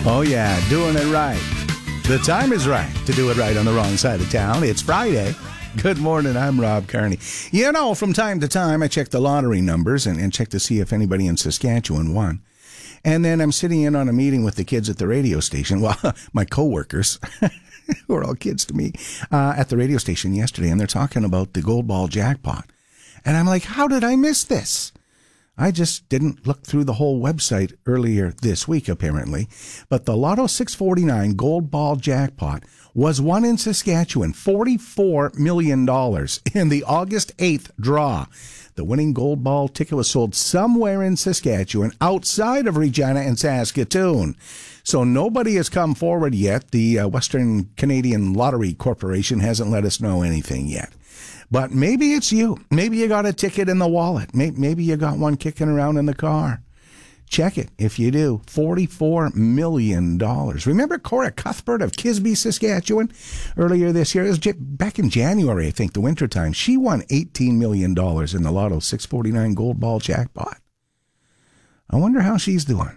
Oh, yeah, doing it right. The time is right to do it right on the wrong side of town. It's Friday. Good morning, I'm Rob Carney. You know, from time to time, I check the lottery numbers and check to see if anybody in Saskatchewan won. And then I'm sitting in on a meeting with the kids at the radio station. Well, my coworkers, who are all kids to me, at the radio station yesterday, and they're talking about the Gold Ball jackpot. And I'm like, how did I miss this? I just didn't look through the whole website earlier this week, apparently. But the Lotto 649 Gold Ball jackpot was won in Saskatchewan, $44 million in the August 8th draw. The winning Gold Ball ticket was sold somewhere in Saskatchewan outside of Regina and Saskatoon. So nobody has come forward yet. The Western Canadian Lottery Corporation hasn't let us know anything yet. But maybe it's you. Maybe you got a ticket in the wallet. Maybe you got one kicking around in the car. Check it if you do. $44 million. Remember Cora Cuthbert of Kisby, Saskatchewan? Earlier this year, it was back in January, I think, the wintertime. She won $18 million in the Lotto 649 Gold Ball jackpot. I wonder how she's doing.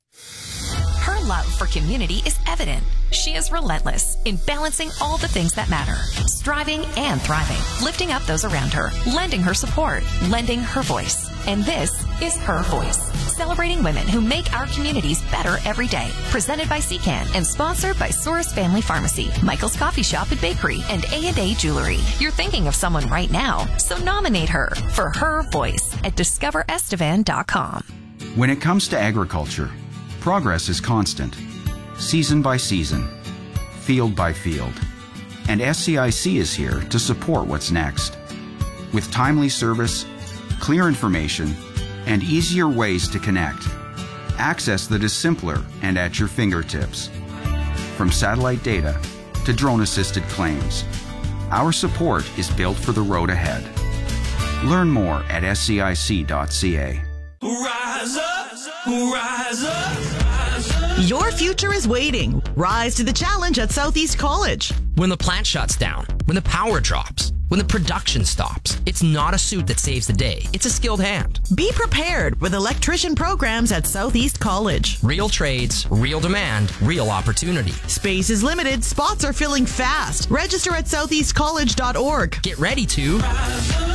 Her love for community is evident. She is relentless in balancing all the things that matter, striving and thriving, lifting up those around her, lending her support, lending her voice. And this is Her Voice, celebrating women who make our communities better every day. Presented by CCAN and sponsored by Souris Family Pharmacy, Michael's Coffee Shop and Bakery, and A&A Jewelry. You're thinking of someone right now, so nominate her for Her Voice at discoverestevan.com. When it comes to agriculture, progress is constant, season by season, field by field. And SCIC is here to support what's next. With timely service, clear information, and easier ways to connect. Access that is simpler and at your fingertips. From satellite data to drone-assisted claims, our support is built for the road ahead. Learn more at scic.ca. Rise up, rise up, rise up. Your future is waiting. Rise to the challenge at Southeast College. When the plant shuts down, when the power drops, when the production stops, it's not a suit that saves the day. It's a skilled hand. Be prepared with electrician programs at Southeast College. Real trades, real demand, real opportunity. Space is limited. Spots are filling fast. Register at southeastcollege.org. Get ready to Rise up.